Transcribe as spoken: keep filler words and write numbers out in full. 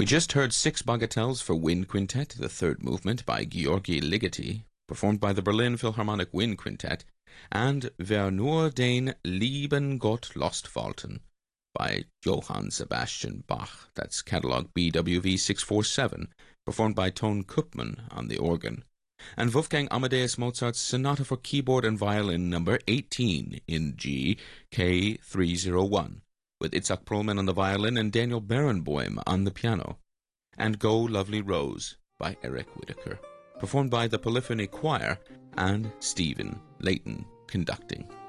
We just heard six bagatelles for wind quintet, the third movement by Georgi Ligeti, performed by the Berlin Philharmonic Wind Quintet, and Wer nur den lieben Gott Lostwalten by Johann Sebastian Bach. That's catalog B W V six four seven, performed by Tone Koopman on the organ. And Wolfgang Amadeus Mozart's Sonata for Keyboard and Violin number eighteen in G, K three oh one, with Itzhak Perlman on the violin and Daniel Barenboim on the piano. And Go Lovely Rose by Eric Whitacre, performed by the Polyphony Choir and Stephen Layton conducting.